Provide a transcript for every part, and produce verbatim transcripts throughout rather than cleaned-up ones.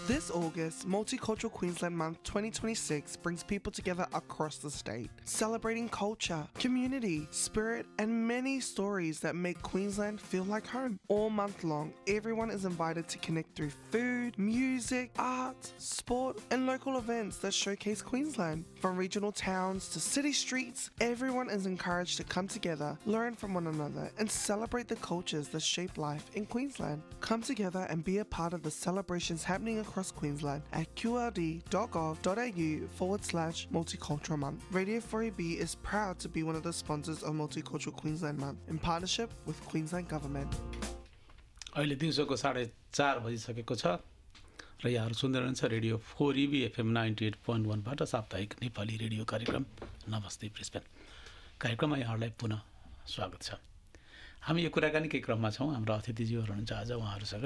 This August, Multicultural Queensland Month twenty twenty-six brings people together across the state, celebrating culture, community, spirit, and many stories that make Queensland feel like home. All month long, everyone is invited to connect through food, music, art, sport, and local events that showcase Queensland. From regional towns to city streets, everyone is encouraged to come together, learn from one another, and celebrate the cultures that shape life in Queensland. Come together and be a part of the celebrations happening across Queensland at qld.gov.au forward slash multicultural month. Radio four A B is proud to be one of the sponsors of Multicultural Queensland Month in partnership with Queensland Government. अहिले दिउँसोको साढे चार बजिसकेको छ र यहाँहरू सुन्दै रहन्छ radio four इबी एफएम नाइन्टी एट पोइन्ट वानबाट साप्ताहिक नेपाली रेडियो कार्यक्रम नमस्ते ब्रिस्बेन कार्यक्रममा यहाँहरूलाई पुनः स्वागत छ। हामी यो कुराकानीकै क्रममा छौँ। हाम्रो अतिथिज्यूहरू हुनुहुन्छ आज उहाँहरूसँग।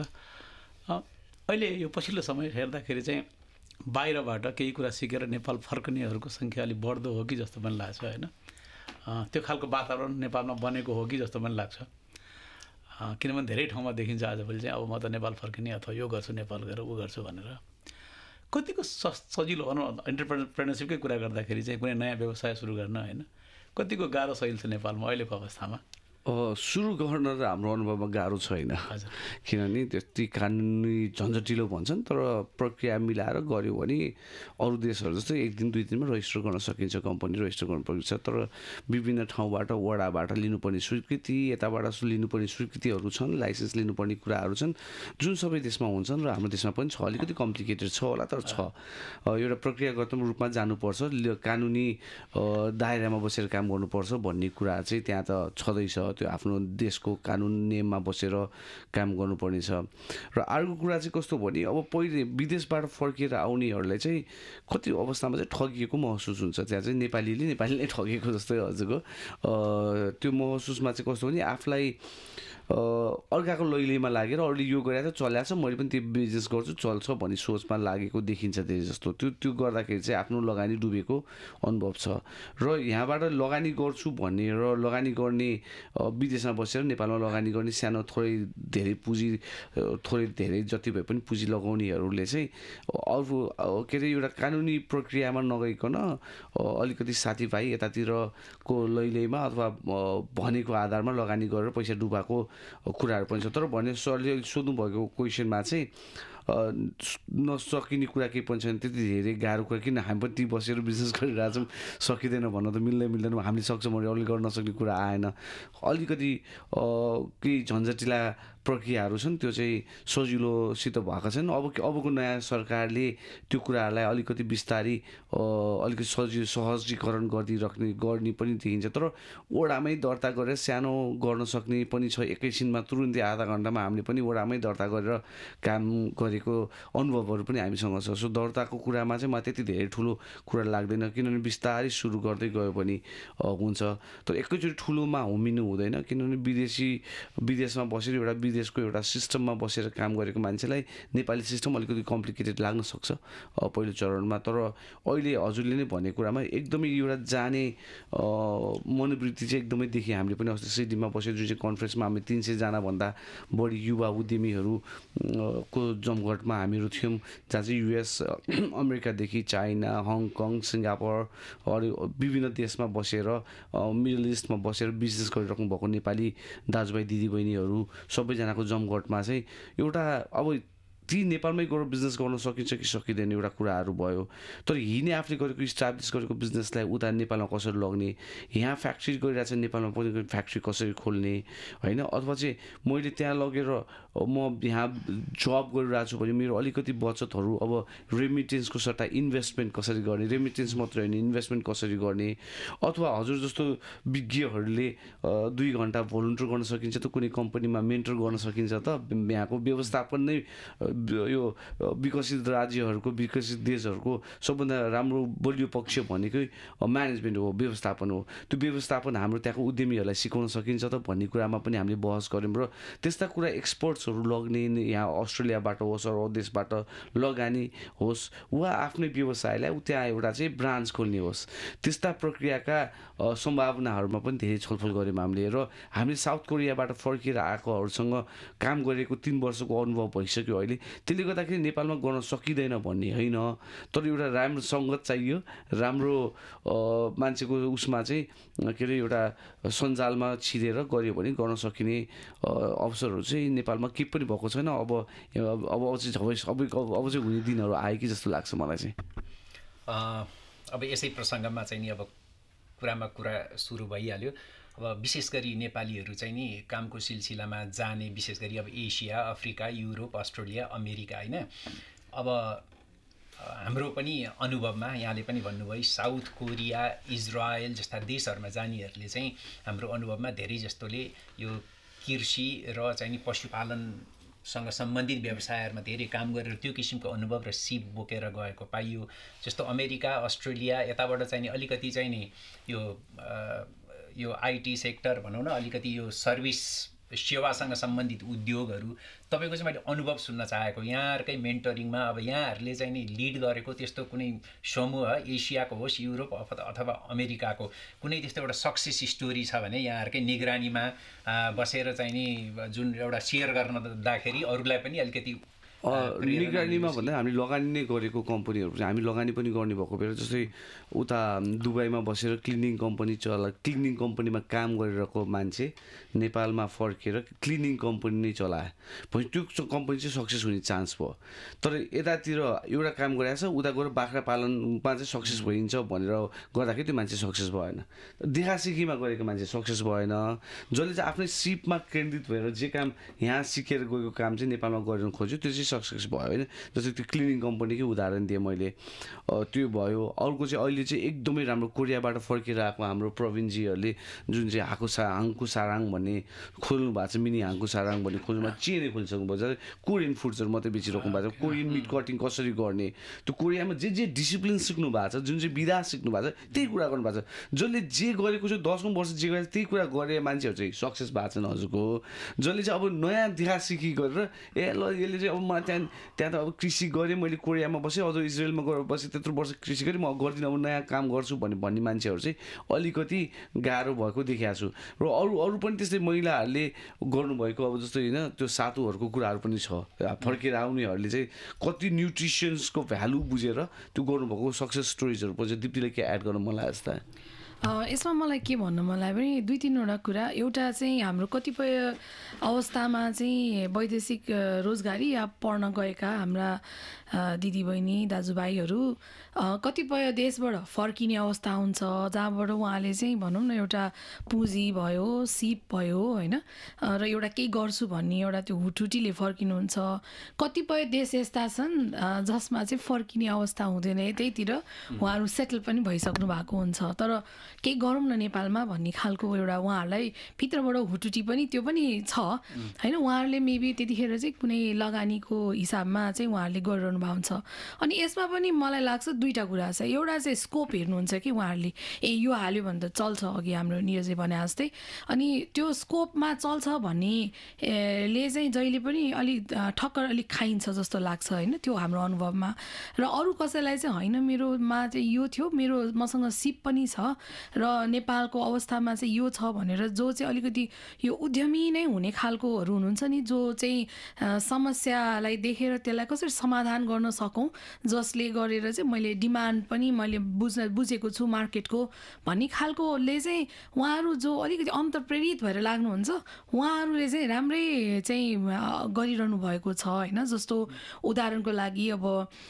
अहिले यो पछिल्लो समय हेर्दाखेरि चाहिँ बाहिरबाट केही कुरा सिकेर नेपाल फर्कनेहरूको सङ्ख्या अलिक बढ्दो हो कि जस्तो पनि लाग्छ होइन। त्यो खालको वातावरण नेपालमा बनेको हो कि जस्तो पनि लाग्छ। किनभने धेरै ठाउँमा देखिन्छ आजभोलि चाहिँ अब म त नेपाल फर्किने अथवा यो गर्छु नेपाल गएर ऊ गर्छु भनेर। कतिको सजिलो भनौँ एन्टरप्रेनरसिपकै कुरा गर्दाखेरि चाहिँ कुनै नयाँ व्यवसाय सुरु गर्न होइन कतिको गाह्रो सहिलो छ नेपालमा अहिलेको अवस्थामा? सुरु गर्न त हाम्रो अनुभवमा गाह्रो छैन, किनभने त्यति कानुनी झन्झटिलो भन्छन्, तर प्रक्रिया मिलाएर गऱ्यो भने अरू देशहरू जस्तै एक दिन दुई दिनमा रजिस्टर गर्न सकिन्छ, कम्पनी रजिस्टर गर्न सकिन्छ। तर विभिन्न ठाउँबाट वडाबाट लिनुपर्ने स्वीकृति, यताबाट लिनुपर्ने स्वीकृतिहरू छन्, लाइसेन्स लिनुपर्ने कुराहरू छन्, जुन सबै देशमा हुन्छन् र हाम्रो देशमा पनि छ। अलिकति कम्प्लिकेटेड छ होला, तर छ। एउटा प्रक्रियागत रूपमा जानुपर्छ, कानुनी दायरामा बसेर काम गर्नुपर्छ भन्ने कुरा चाहिँ त्यहाँ त छँदैछ। त्यो आफ्नो देशको कानुन नियममा बसेर काम गर्नुपर्ने छ। र अर्को कुरा चाहिँ कस्तो भने अब पहिले विदेशबाट फर्किएर आउनेहरूलाई चाहिँ कति अवस्थामा चाहिँ ठगिएको महसुस हुन्छ। त्यहाँ चाहिँ नेपालीले नेपालीले ठगेको जस्तै हजुरको त्यो महसुसमा चाहिँ कस्तो भने आफूलाई अर्काको लैलैमा लागेर अरूले यो गरेर त चलाएको छ, मैले पनि त्यो बिजनेस गर्छु चल्छ भन्ने सोचमा लागेको देखिन्छ धेरै जस्तो। त्यो त्यो गर्दाखेरि चाहिँ आफ्नो लगानी डुबेको अनुभव छ। र यहाँबाट लगानी गर्छु भन्ने र लगानी गर्ने विदेशमा बसेर नेपालमा लगानी गर्ने सानो थोरै धेरै पुँजी थोरै धेरै जति भए पनि पुँजी लगाउनेहरूले चाहिँ अरू के अरे एउटा कानुनी प्रक्रियामा नगइकन अलिकति साथीभाइ यतातिरको लैलैमा अथवा भनेको आधारमा लगानी गरेर पैसा डुबाएको कुराहरू पनि छ। तर भने सरले सोध्नुभएको क्वेसनमा चाहिँ नसकिने कुरा केही पनि छैन, त्यति धेरै गाह्रो कुरा किन हामी पनि ती बसेर बिजनेस गरिरहेछौँ सकिँदैन भन्न त मिल्दै मिल्दैन, हामीले सक्छौँ भने अरूले गर्न नसक्ने कुरा आएन। अलिकति केही झन्झटिला प्रक्रियाहरू छन्, त्यो चाहिँ सजिलोसित भएका छन्। अब अबको नयाँ सरकारले त्यो कुराहरूलाई अलिकति बिस्तारी अलिकति सजिलो सहजीकरण गरिदिराख्ने गर्ने पनि देखिन्छ। तर वडामै दर्ता गरेर सानो गर्न सक्ने पनि छ, एकैछिनमा तुरुन्तै आधा घन्टामा हामीले पनि वडामै दर्ता गरेर काम गरेको अनुभवहरू पनि हामीसँग छ। सो दर्ताको कुरामा चाहिँ म त्यति धेरै ठुलो कुरा लाग्दैन, किनभने बिस्तारै सुरु गर्दै गयो भने हुन्छ। तर एकैचोटि ठुलोमा होमिनु हुँदैन, किनभने विदेशी विदेशमा बसेर एउटा देशको एउटा सिस्टममा बसेर काम गरेको मान्छेलाई नेपाली सिस्टम अलिकति कम्प्लिकेटेड लाग्न सक्छ पहिलो चरणमा। तर अहिले हजुरले नै भनेको कुरामा एकदमै एउटा जाने मनोवृत्ति चाहिँ एकदमै देखेँ हामीले पनि। अस्ति सिडनीमा बसेर जुन चाहिँ कन्फरेन्समा हामी तिन सयजनाभन्दा बढी युवा उद्यमीहरूको जमघटमा हामीहरू थियौँ, जहाँ चाहिँ युएस अमेरिकादेखि चाइना, हङकङ, सिङ्गापुर अरू विभिन्न देशमा बसेर मिडल इस्टमा बसेर बिजनेस गरिराख्नु भएको नेपाली दाजुभाइ दिदीबहिनीहरू सबैजना को जमघटमा चाहिँ एउटा अब ती नेपालमै गएर बिजनेस गर्न सकिन्छ कि सकिँदैन एउटा कुराहरू भयो। तर यिनी आफूले गरेको इस्टाब्लिस गरेको बिजनेसलाई उता नेपालमा कसरी लग्ने, यहाँ फ्याक्ट्री गरिरहेको छ नेपालमा पनि फ्याक्ट्री कसरी खोल्ने होइन, अथवा चाहिँ मैले त्यहाँ लगेर म यहाँ जब गरिरहेको छु भने मेरो अलिकति बचतहरू अब रेमिटेन्सको सट्टा इन्भेस्टमेन्ट कसरी गर्ने, रेमिटेन्स मात्रै होइन इन्भेस्टमेन्ट कसरी गर्ने, अथवा हजुर जस्तो विज्ञहरूले दुई घन्टा भोलिन्टियर गर्न सकिन्छ त कुनै कम्पनीमा मेन्टर गर्न सकिन्छ त। यहाँको व्यवस्थापन नै यो विकसित राज्यहरूको विकसित देशहरूको सबभन्दा राम्रो बलियो पक्ष भनेकै म्यानेजमेन्ट हो, व्यवस्थापन हो। त्यो व्यवस्थापन हाम्रो त्यहाँको उद्यमीहरूलाई सिकाउन सकिन्छ त भन्ने कुरामा पनि हामीले बहस गऱ्यौँ। र त्यस्ता कुरा एक्सपर्ट्सहरू लग्ने यहाँ अस्ट्रेलियाबाट होस् अरू देशबाट लगानी होस् वा आफ्नै व्यवसायलाई त्यहाँ एउटा चाहिँ ब्रान्च खोल्ने होस्, त्यस्ता प्रक्रियाका सम्भावनाहरूमा पनि धेरै छलफल गऱ्यौँ हामीले। र हामीले साउथ कोरियाबाट फर्किएर आएकोहरूसँग काम गरेको तिन वर्षको अनुभव भइसक्यो अहिले। त्यसले गर्दाखेरि नेपालमा गर्न सकिँदैन भन्ने होइन, तर एउटा राम्रो सङ्गत चाहियो, राम्रो मान्छेको उसमा चाहिँ के अरे एउटा सञ्जालमा छिरेर गऱ्यो भने गर्न सकिने अवसरहरू चाहिँ नेपालमा केही पनि भएको छैन। अब अब चाहिँ सबै अब चाहिँ हुने दिनहरू आयो कि जस्तो लाग्छ मलाई चाहिँ। अब यसै प्रसङ्गमा चाहिँ नि अब कुरामा कुरा सुरु भइहाल्यो। अब विशेष गरी नेपालीहरू चाहिँ नि कामको सिलसिलामा जाने विशेष गरी अब Asia, Africa, Europe, Australia, America होइन। अब हाम्रो पनि अनुभवमा यहाँले पनि भन्नुभयो साउथ कोरिया, इजरायल जस्ता देशहरूमा जानेहरूले चाहिँ हाम्रो अनुभवमा धेरै जस्तोले यो कृषि र चाहिँ नि पशुपालनसँग सम्बन्धित व्यवसायहरूमा धेरै काम गरेर त्यो किसिमको अनुभव र सिप बोकेर गएको पाइयो। जस्तो अमेरिका, अस्ट्रेलिया यताबाट चाहिँ नि अलिकति चाहिँ नि यो यो आइटी सेक्टर भनौँ न, अलिकति यो सर्भिस सेवासँग सम्बन्धित उद्योगहरू तपाईँको चाहिँ मैले अनुभव सुन्न चाहेको। यहाँहरूकै मेन्टरिङमा अब यहाँहरूले चाहिँ नि लिड गरेको त्यस्तो कुनै समूह एसियाको होस्, युरोप अथवा अमेरिकाको कुनै त्यस्तो एउटा सक्सेस स्टोरी छ भने यहाँहरूकै निगरानीमा बसेर चाहिँ नि जुन एउटा सेयर गर्न दिँदाखेरि अरूलाई पनि अलिकति निगरानीमा भन्दा हामी लगानी नै गरेको कम्पनीहरू चाहिँ हामी लगानी पनि गर्ने भएको बेला जस्तै उता दुबईमा बसेर क्लिनिङ कम्पनी चला क्लिनिङ कम्पनीमा काम गरिरहेको मान्छे नेपालमा फर्केर क्लिनिङ कम्पनी नै चलाए भने त्यो कम्पनी चाहिँ सक्सेस हुने चान्स भयो। तर यतातिर एउटा काम गरिरहेको छ, उता गएर बाख्रा पालनमा चाहिँ सक्सेस भइन्छ भनेर गर्दाखेरि त्यो मान्छे सक्सेस भएन। देखासिखीमा गरेको मान्छे सक्सेस भएन। जसले चाहिँ आफ्नै सिपमा केन्द्रित भएर जे काम यहाँ सिकेर गएको काम चाहिँ नेपालमा गर्न खोज्यो त्यो चाहिँ सक्सेस भयो होइन। जस्तै त्यो क्लिनिङ कम्पनीकै उदाहरण दिएँ मैले, त्यो भयो। अर्को चाहिँ अहिले चाहिँ एकदमै राम्रो कोरियाबाट फर्केर आएको हाम्रो प्रवीणजीहरूले जुन चाहिँ हाकु सा हाङकु साराङ भन्ने खोल्नु भएको छ, मिनी हाङकु साराङ भन्ने खोल्नुमा चेनै खोलिसक्नु भएको छ। कोरियन फुड्सहरू मात्रै बेचिराख्नु भएको छ, कोरियन मिट कटिङ कसरी गर्ने, त्यो कोरियामा जे जे डिसिप्लिन सिक्नु भएको छ, जुन चाहिँ विधा सिक्नु भएको छ त्यही कुरा गर्नु भएको छ। जसले जे गरेको छ दसौँ वर्ष जे गरेको त्यही कुरा गरे मान्छेहरू चाहिँ सक्सेस भएको छैन हजुरको। जसले चाहिँ अब नयाँ देखा सिकी गरेर ए ल यसले चाहिँ अब म त्यहाँ त्यहाँ त अब कृषि गरेँ, मैले कोरियामा बसेँ, अझ इजरायलमा गएर बसेँ, त्यत्रो वर्ष कृषि गरेँ, म गर्दिनँ, अब नयाँ काम गर्छु भन्ने भन्ने मान्छेहरू चाहिँ अलिकति गाह्रो भएको देखाएको छु। र अरू अरू पनि त्यस्तै महिलाहरूले गर्नुभएको अब जस्तै होइन त्यो सातुहरूको कुराहरू पनि छ। फर्केर आउनेहरूले चाहिँ कति न्युट्रिसन्सको भ्यालु बुझेर त्यो गर्नुभएको सक्सेस स्टोरिजहरू पछि दिप्तीले के एड गर्नु मन लाग्यो जस्तो? यसमा मलाई के भन्नु मन लाग्यो भने दुई तिनवटा कुरा। एउटा चाहिँ हाम्रो कतिपय अवस्थामा चाहिँ वैदेशिक रोजगारी या पढ्न गएका हाम्रा दिदीबहिनी दाजुभाइहरू कतिपय देशबाट फर्किने अवस्था हुन्छ, जहाँबाट उहाँले चाहिँ भनौँ न एउटा पुँजी भयो, सिप भयो होइन, र एउटा केही गर्छु भन्ने एउटा त्यो हुटुटीले फर्किनुहुन्छ। कतिपय देश यस्ता छन् जसमा चाहिँ फर्किने अवस्था हुँदैन, त्यहीतिर उहाँहरू सेटल पनि भइसक्नु भएको हुन्छ, तर केही गरौँ न नेपालमा भन्ने खालको एउटा उहाँहरूलाई भित्रबाट हुटुटी पनि त्यो पनि छ होइन। उहाँहरूले मेबी त्यतिखेर चाहिँ कुनै लगानीको हिसाबमा चाहिँ उहाँहरूले गरिरहनु भएको हुन्छ। अनि यसमा पनि मलाई लाग्छ दुईवटा कुरा छ। एउटा चाहिँ स्कोप हेर्नुहुन्छ कि उहाँहरूले ए यो हाल्यो भने त चल्छ, अघि हाम्रो निरजले भने जस्तै, अनि त्यो स्कोपमा चल्छ भन्ने ले चाहिँ जहिले पनि अलिक ठक्कर अलिक खाइन्छ जस्तो लाग्छ होइन त्यो हाम्रो अनुभवमा। र अरू कसैलाई चाहिँ होइन मेरोमा चाहिँ यो थियो, मेरो मसँग सिप पनि छ र नेपालको अवस्थामा चाहिँ यो छ भनेर जो चाहिँ अलिकति यो उद्यमी नै हुने खालकोहरू हुनुहुन्छ नि, जो चाहिँ समस्यालाई देखेर त्यसलाई कसरी समाधान गर्न सकौँ, जसले गरेर चाहिँ मैले डिमान्ड पनि मैले बुझ्न बुझेको छु मार्केटको भन्ने खालकोले चाहिँ उहाँहरू जो अलिकति अन्तर्प्रेरित भएर लाग्नुहुन्छ उहाँहरूले चाहिँ राम्रै चाहिँ गरिरहनु भएको छ होइन। जस्तो उदाहरणको लागि अब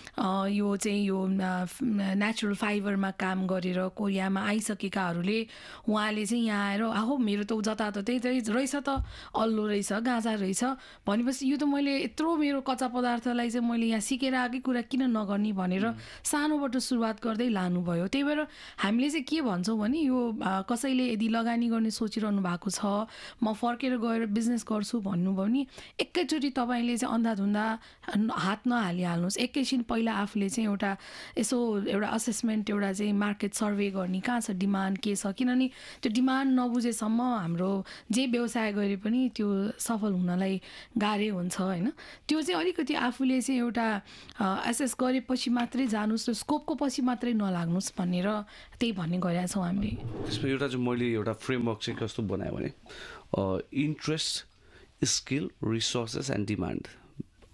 यो चाहिँ यो नेचुरल फाइबरमा काम गरेर कोरियामा आइसकेकाहरूले उहाँले चाहिँ यहाँ आएर आहो मेरो त जताततै रहेछ त अल्लो रहेछ गाँजा रहेछ भनेपछि यो त मैले यत्रो मेरो कच्चा पदार्थलाई चाहिँ मैले यहाँ सिकेर आएकै कुरा किन नगर्ने भनेर सानोबाट सुरुवात गर्दै लानुभयो। त्यही भएर हामीले चाहिँ के भन्छौँ भने यो कसैले यदि लगानी गर्ने सोचिरहनु भएको छ, म फर्केर गएर बिजनेस गर्छु भन्नुभयो भने एकैचोटि तपाईँले चाहिँ अन्धाधुन्दा हात नहालिहाल्नुहोस्। एकैछिन पहिला आफूले चाहिँ एउटा यसो एउटा असेसमेन्ट एउटा चाहिँ मार्केट सर्वे गर्ने, कहाँ छ डिमान्ड के छ, किनभने त्यो डिमान्ड नबुझेसम्म हाम्रो जे व्यवसाय गरे पनि त्यो सफल हुनलाई गाह्रै हुन्छ होइन। त्यो चाहिँ अलिकति आफूले चाहिँ एउटा एसेस गरेपछि मात्रै जानुहोस् र स्कोपको पछि मात्रै नलाग्नुहोस् भनेर त्यही भन्ने गरेका छौँ हामीले। त्यसमा एउटा चाहिँ मैले एउटा फ्रेमवर्क चाहिँ कस्तो बनाएँ भने interest, skill, resources and demand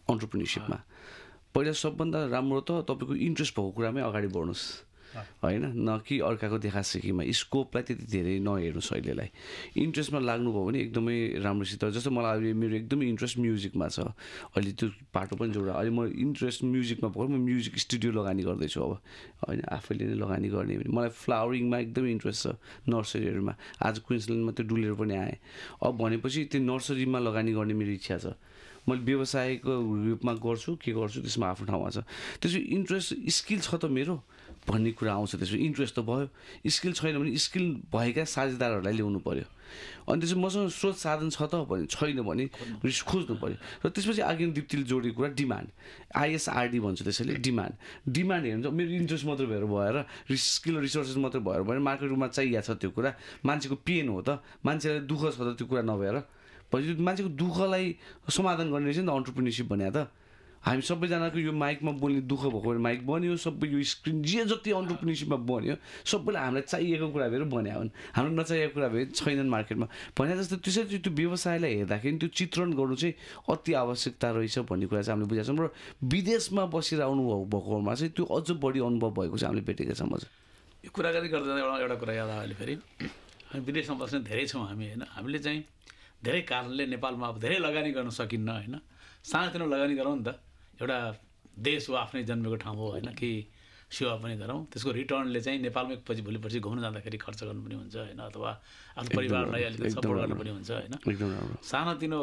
अन्टरप्रेन्योरसिपमा पहिला सबभन्दा राम्रो त तपाईँको इन्ट्रेस्ट भएको कुरामै अगाडि बढ्नुहोस् होइन, न कि अर्काको देखासेखीमा। स्कोपलाई त्यति धेरै नहेर्नुहोस् अहिलेलाई, इन्ट्रेस्टमा लाग्नुभयो भने एकदमै राम्रोसित। जस्तो मलाई अब मेरो एकदमै इन्ट्रेस्ट म्युजिकमा छ, अहिले त्यो पाटो पनि जोडा। अहिले म इन्ट्रेस्ट म्युजिकमा भएको, म म्युजिक स्टुडियो लगानी गर्दैछु अब होइन, आफैले नै लगानी गर्ने भने। मलाई फ्लावरिङमा एकदमै इन्ट्रेस्ट छ, नर्सरीहरूमा। आज क्विन्सल्यान्डमा त्यो डुलेर पनि आएँ। अब भनेपछि त्यो नर्सरीमा लगानी गर्ने मेरो इच्छा छ। मैले व्यवसायको रूपमा गर्छु के गर्छु त्यसमा आफ्नो ठाउँमा छ। त्यसो इन्ट्रेस्ट स्किल छ त मेरो भन्ने कुरा आउँछ। त्यसो इन्ट्रेस्ट त भयो, स्किल छैन भने स्किल भएका साझेदारहरूलाई ल्याउनु पऱ्यो। अनि त्यसो मसँग स्रोत साधन छ त भने छैन भने रिस खोज्नु पऱ्यो। र त्यसपछि आगे दिप्तीले जोडेको कुरा डिमान्ड, आइएसआरडी भन्छ त्यसैले, डिमान्ड। डिमान्ड हेर्नु मेरो इन्ट्रेस्ट मात्रै भएर भएर स्किल रिसोर्सेस मात्रै भएर भएर मार्केटमा चाहिएको छ त्यो कुरा। मान्छेको पेन हो त, मान्छेलाई दुःख छ त त्यो कुरा नभएर। पछि मान्छेको दुःखलाई समाधान गर्ने रहेछ नि त अन्टरप्रेन्योरसिप भने त। हामी सबैजनाको यो माइकमा बोल्ने दुःख भएको भने माइक बन्यो, सबै यो स्क्रिन जे जति अन्टरप्रेन्योरसिपमा बन्यो सबैलाई हामीलाई चाहिएको कुरा भएर बन्या हुन्, हाम्रो नचाहिएको कुरा भए छैनन् मार्केटमा भने जस्तो। त्यसरी त्यो व्यवसायलाई हेर्दाखेरि त्यो चित्रण गर्नु चाहिँ अति आवश्यकता रहेछ भन्ने कुरा चाहिँ हामीले बुझेका छौँ। र विदेशमा बसेर आउनुभयो भएकोमा चाहिँ त्यो अझ बढी अनुभव भएको चाहिँ हामीले भेटेका छौँ। अझ यो कुराकानी गर्दा एउटा एउटा कुरा याद आयो अहिले फेरि, हामी विदेशमा बस्ने धेरै छौँ हामी होइन। हामीले चाहिँ धेरै कारणले नेपालमा अब धेरै लगानी गर्न सकिन्न होइन। सानोतिनो लगानी गरौँ नि त, एउटा देश हो, आफ्नै जन्मेको ठाउँ हो होइन, कि सेवा पनि गरौँ। त्यसको रिटर्नले चाहिँ नेपालमै पछि भोलि पर्सि घुम्न जाँदाखेरि खर्च गर्नु पनि हुन्छ होइन, अथवा आफ्नो परिवारलाई अलिकति सपोर्ट गर्नु पनि हुन्छ होइन। सानोतिनो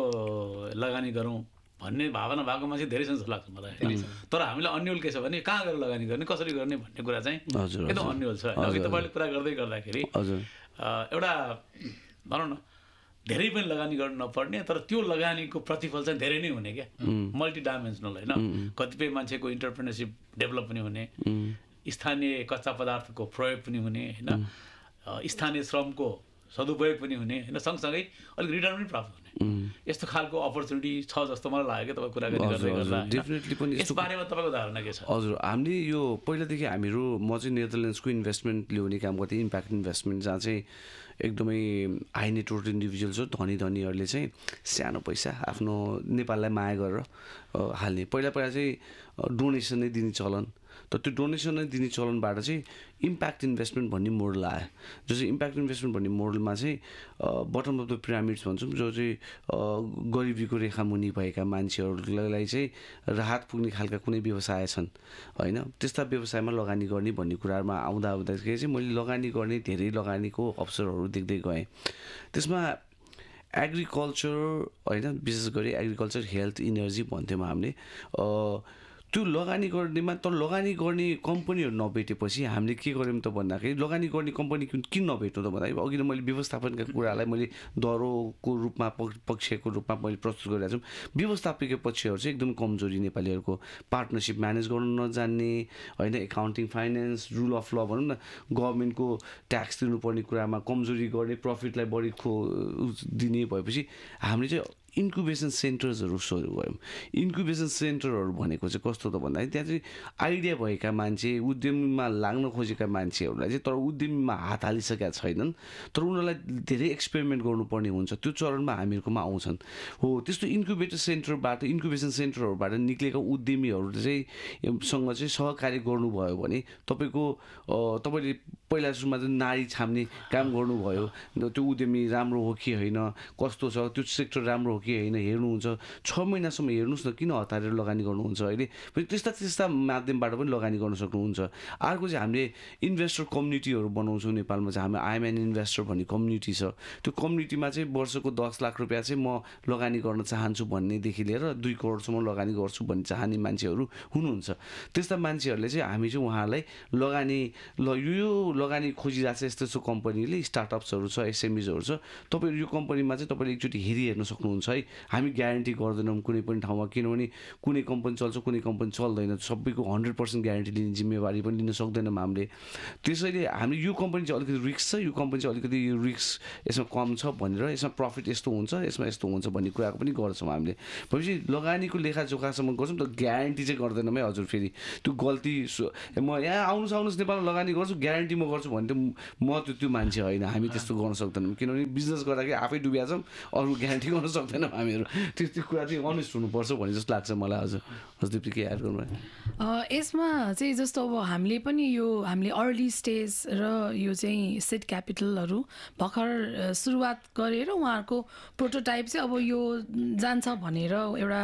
लगानी गरौँ भन्ने भावना भएको मान्छे धेरै छ जस्तो लाग्छ मलाई होइन। तर हामीलाई अन्यल के छ भने कहाँ गएर लगानी गर्ने, कसरी गर्ने भन्ने कुरा चाहिँ एकदम अन्यल छ। अघि तपाईँले कुरा गर्दै गर्दाखेरि एउटा भनौँ न धेरै पनि लगानी गर्नु नपर्ने, तर त्यो लगानीको प्रतिफल चाहिँ धेरै नै हुने क्या, मल्टी डाइमेन्सनल होइन। कतिपय मान्छेको इन्टरप्रेन्योरसिप डेभलप पनि हुने, स्थानीय कच्चा पदार्थको प्रयोग पनि हुने होइन, स्थानीय श्रमको सदुपयोग पनि हुने होइन, सँगसँगै अलिक रिटर्न पनि प्राप्त हुने, यस्तो खालको अपर्च्युनिटी छ जस्तो मलाई लाग्यो तपाईँको कुराकानी गर्दै गर्दा। डेफिनेटली पनि यस बारेमा तपाईँको धारणा के छ? हजुर, हामीले यो पहिलादेखि हामीहरू म चाहिँ नेदरल्यान्ड्सको इन्भेस्टमेन्ट ल्याउने काम गर्थेँ, इम्प्याक्ट इन्भेस्टमेन्ट, जहाँ चाहिँ एकदमै हाई नेटवर्क इन्डिभिजुअल्स हो, धनी धनीहरूले चाहिँ सानो पैसा आफ्नो नेपाललाई माया गरेर हाल्ने। पहिला पहिला चाहिँ डोनेसन नै दिने चलन, तर त्यो डोनेसन नै दिने चलनबाट चाहिँ इम्प्याक्ट इन्भेस्टमेन्ट भन्ने मोडल आयो। जस्तो इम्प्याक्ट इन्भेस्टमेन्ट भन्ने मोडलमा चाहिँ बटम अफ द पिरामिड्स भन्छौँ, जो चाहिँ गरिबीको रेखामुनि भएका मान्छेहरूलाई चाहिँ राहत पुग्ने खालका कुनै व्यवसाय छन् होइन, त्यस्ता व्यवसायमा लगानी गर्ने भन्ने कुरामा आउँदा आउँदाखेरि चाहिँ मैले लगानी गर्ने धेरै लगानीको अवसरहरू देख्दै गएँ। त्यसमा एग्रिकल्चर होइन, विशेष गरी एग्रिकल्चर, हेल्थ, इनर्जी भन्थ्यौँ हामीले। त्यो लगानी गर्नेमा त लगानी गर्ने कम्पनीहरू नभेटेपछि हामीले के गऱ्यौँ त भन्दाखेरि लगानी गर्ने कम्पनी किन नभेट्नु त भन्दाखेरि अघि नै मैले व्यवस्थापनका कुरालाई मैले दरोको रूपमा पक्षको रूपमा मैले प्रस्तुत गरिरहेको छु। व्यवस्थापकीय पक्षहरू चाहिँ एकदम कमजोरी नेपालीहरूको, पार्टनरसिप म्यानेज गर्नु नजान्ने होइन, एकाउन्टिङ, फाइनेन्स, रुल अफ ल भनौँ न, गभर्मेन्टको ट्याक्स तिर्नुपर्ने कुरामा कमजोरी गर्ने, प्रफिटलाई बढी खो दिने भएपछि हामीले चाहिँ इन्क्युबेसन सेन्टर्सहरू सुरु गऱ्यौँ। इन्क्युबेसन सेन्टरहरू भनेको चाहिँ कस्तो त भन्दाखेरि त्यहाँ चाहिँ आइडिया भएका मान्छे, उद्यमीमा लाग्न खोजेका मान्छेहरूलाई चाहिँ तर उद्यमीमा हात हालिसकेका छैनन्, तर उनीहरूलाई धेरै एक्सपेरिमेन्ट गर्नुपर्ने हुन्छ, त्यो चरणमा हामीहरूकोमा आउँछन्। हो, त्यस्तो इन्क्युबेटर सेन्टरबाट, इन्क्युबेसन सेन्टरहरूबाट निक्लेका उद्यमीहरू चाहिँ सँग चाहिँ सहकार्य गर्नुभयो भने तपाईँको तपाईँले पहिला सुरुमा चाहिँ नाडी छाम्ने काम गर्नुभयो, त्यो उद्यमी राम्रो हो कि होइन, कस्तो छ त्यो सेक्टर राम्रो हो कि होइन हेर्नुहुन्छ, छ महिनासम्म हेर्नुहोस् न, किन हतारेर लगानी गर्नुहुन्छ अहिले, त्यस्ता त्यस्ता माध्यमबाट पनि लगानी गर्न सक्नुहुन्छ। अर्को चाहिँ हामीले इन्भेस्टर कम्युनिटीहरू बनाउँछौँ नेपालमा चाहिँ, हामी आइएम एन इन्भेस्टर भन्ने कम्युनिटी छ। त्यो कम्युनिटीमा चाहिँ वर्षको दस लाख रुपियाँ चाहिँ म लगानी गर्न चाहन्छु भन्नेदेखि लिएर दुई करोडसम्म लगानी गर्छु भन्ने चाहने मान्छेहरू हुनुहुन्छ। त्यस्ता मान्छेहरूले चाहिँ हामी चाहिँ उहाँहरूलाई लगानी ल यो लगानी खोजिरहेको छ यस्तो यस्तो कम्पनीले, स्टार्टअप्सहरू छ, एसएमइजहरू छ, तपाईँ यो कम्पनीमा चाहिँ तपाईँले एकचोटि हेरिहेर्न सक्नुहुन्छ है। हामी ग्यारेन्टी गर्दैनौँ कुनै पनि ठाउँमा, किनभने कुनै कम्पनी चल्छ कुनै कम्पनी चल्दैन, सबैको हन्ड्रेड पर्सेन्ट ग्यारेन्टी लिने जिम्मेवारी पनि लिन सक्दैनौँ हामीले। त्यसैले हामी यो कम्पनी चाहिँ अलिकति रिस्क छ, यो कम्पनी चाहिँ अलिकति रिस्क यसमा कम छ भनेर, यसमा प्रफिट यस्तो हुन्छ, यसमा यस्तो हुन्छ भन्ने कुराको पनि गर्छौँ हामीले। भनेपछि लगानीको लेखाजोखासम्म गर्छौँ, त ग्यारेन्टी चाहिँ गर्दैनौँ है हजुर। फेरि त्यो गल्ती, म यहाँ आउनुहोस् आउनुहोस् नेपालमा लगानी गर्छु ग्यारेन्टी म गर्छु भने त म त त्यो मान्छे होइन, हामी त्यस्तो गर्न सक्दैनौँ किनभने बिजनेस गर्दाखेरि आफै डुबिया छौँ, अरू ग्यारेन्टी गर्न सक्दैनौँ हामीहरू। त्यो त्यो कुरा चाहिँ अनेस्ट हुनुपर्छ भन्ने जस्तो लाग्छ मलाई। हजुर हजुर के याद गर्नु यसमा चाहिँ जस्तो अब हामीले पनि यो हामीले अर्ली स्टेज र यो चाहिँ सेट क्यापिटलहरू भर्खर सुरुवात गरेर उहाँहरूको प्रोटोटाइप चाहिँ अब यो जान्छ भनेर एउटा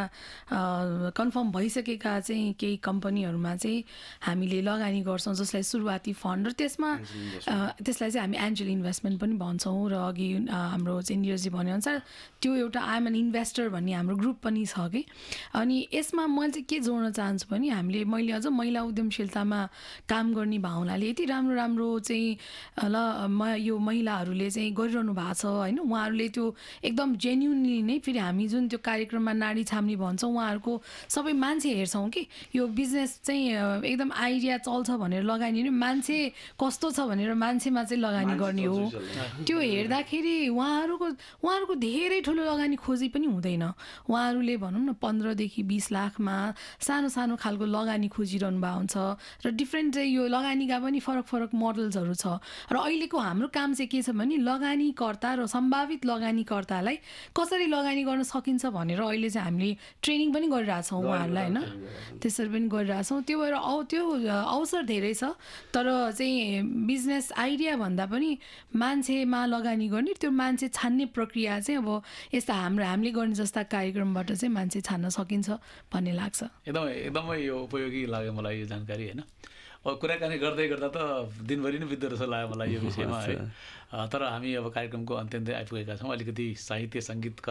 कन्फर्म भइसकेका चाहिँ केही कम्पनीहरूमा चाहिँ हामीले लगानी गर्छौँ जसलाई सुरुवाती फन्ड, र त्यसमा त्यसलाई चाहिँ हामी एन्जल इन्भेस्टमेन्ट पनि भन्छौँ। र अघि हाम्रो चाहिँ निरजी भनेअनुसार त्यो एउटा आइएम एन इन्भेस्टर भन्ने हाम्रो ग्रुप पनि छ कि। अनि यसमा मैले चाहिँ के जोड्न चाहन्छु भने हामीले मैले अझ महिला उद्यमशीलतामा काम गर्ने भावनाले यति राम्रो राम्रो चाहिँ ल म यो महिलाहरूले चाहिँ गरिरहनु भएको छ होइन, उहाँहरूले त्यो एकदम जेन्युनली नै फेरि हामी जुन त्यो कार्यक्रममा नाडी छाम्ने भन्छौँ उहाँहरूको सबै मान्छे हेर्छौँ कि यो बिजनेस चाहिँ एकदम आइडिया चल्छ भनेर लगानी नै मान्छे कस्तो छ भनेर मान्छेमा चाहिँ लगानी गर्ने हो। त्यो हेर्दाखेरि उहाँहरूको उहाँहरूको धेरै ठुलो लगानी खोजी पनि हुँदैन, उहाँहरूले भनौँ न पन्ध्रदेखि बिस लाखमा सानो सानो खालको लगानी खोजिरहनु भएको हुन्छ। र डिफ्रेन्ट चाहिँ यो लगानीका पनि फरक फरक मोडल्सहरू छ। र अहिलेको हाम्रो काम चाहिँ के छ भने लगानीकर्ता र सम्भावित लगानीकर्तालाई कसरी लगानी गर्न सकिन्छ भनेर अहिले चाहिँ हामीले ट्रेनिङ पनि गरिरहेछौँ उहाँहरूलाई होइन, त्यसरी पनि गरिरहेछौँ। त्यो भएर औ त्यो अवसर धेरै छ, तर चाहिँ बिजनेस आइडिया भन्दा पनि मान्छेमा लगानी गर्ने त्यो मान्छे छान्ने प्रक्रिया चाहिँ अब यस्ता हाम्रो हामीले गर्ने जस्ता कार्यक्रमबाट चाहिँ मान्छे छान्न सकिन्छ भन्ने लाग्छ। एकदमै एकदमै यो उपयोगी लाग्यो मलाई यो जानकारी होइन। अब कुराकानी गर्दै गर्दा त दिनभरि नै बित्दो रहेछ लाग्यो मलाई यो विषयमा है। तर हामी अब कार्यक्रमको अन्त्यन्तै आइपुगेका छौँ, अलिकति साहित्य सङ्गीतका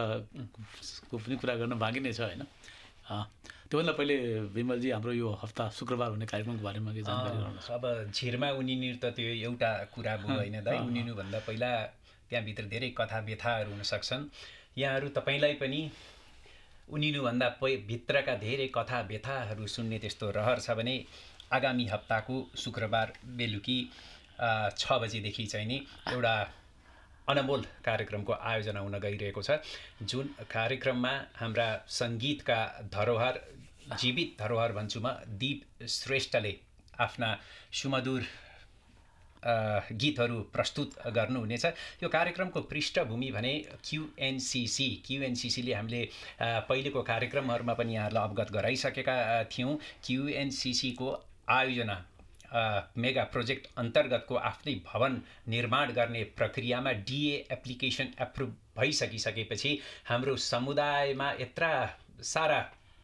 को पनि कुरा गर्न बाँकी नै छ होइन। त्योभन्दा पहिले विमलजी हाम्रो यो हप्ता शुक्रबार हुने कार्यक्रमको बारेमा के जानकारी गराउनुहोस्। अब झिरमा उनिनु त त्यो एउटा कुरा भयो होइन दाइ, उनिनुभन्दा पहिला त्यहाँभित्र धेरै कथा व्यथाहरू हुन सक्छन्। यहाँहरू तपाईँलाई पनि उनिनुभन्दा पहि भित्रका धेरै कथा व्यथाहरू सुन्ने त्यस्तो रहर छ भने आगामी हप्ताको शुक्रबार बेलुकी छ बजीदेखि चाहिँ नि एउटा अनमोल कार्यक्रमको आयोजना हुन गइरहेको छ, जुन कार्यक्रममा हाम्रा सङ्गीतका धरोहर जीवित धरोहर भन्छु म दीप श्रेष्ठले आफ्ना सुमधुर गीतहरू प्रस्तुत गर्नुहुनेछ। यो कार्यक्रमको पृष्ठभूमि भने क्युएनसिसी क्युएनसिसीले हामीले पहिलेको कार्यक्रमहरूमा पनि यहाँहरूलाई अवगत गराइसकेका थियौँ। क्युएनसिसीको आयोजना मेगा प्रोजेक्ट अन्तर्गतको आफ्नै भवन निर्माण गर्ने प्रक्रियामा डिए एप्लिकेसन एप्रुभ भइसकिसकेपछि हाम्रो समुदायमा यत्रा सारा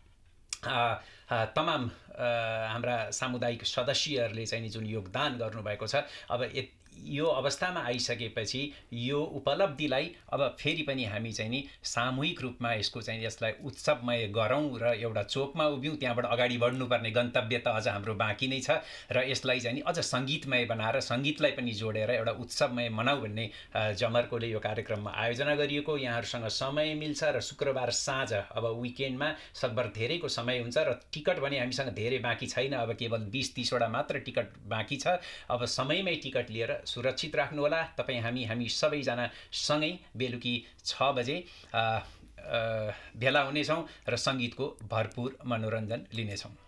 तमाम हाम्रा सामुदायिक सदस्यहरूले चाहिँ जुन योगदान गर्नुभएको छ, अब यो अवस्थामा आइसकेपछि यो उपलब्धिलाई अब फेरि पनि हामी चाहिँ नि सामूहिक रूपमा यसको चाहिँ यसलाई उत्सवमय गरौँ र एउटा चोकमा उभियौँ, त्यहाँबाट अगाडि बढ्नुपर्ने गन्तव्य त अझ हाम्रो बाँकी नै छ र यसलाई चाहिँ नि अझ सङ्गीतमय बनाएर सङ्गीतलाई पनि जोडेर एउटा उत्सवमय मनाऊ भन्ने जमर्कोले यो कार्यक्रममा आयोजना गरिएको। यहाँहरूसँग समय मिल्छ र शुक्रबार साँझ अब विकेन्डमा सकभर धेरैको समय हुन्छ र टिकट भने हामीसँग धेरै बाँकी छैन, अब केवल बिस तिसवटा मात्र टिकट बाँकी छ। अब समयमै टिकट लिएर सुरक्षित राख्नुहोला। तपाईँ हामी हामी सबैजना सँगै बेलुकी छ बजे भेला हुनेछौँ र सङ्गीतको भरपुर मनोरञ्जन लिनेछौँ।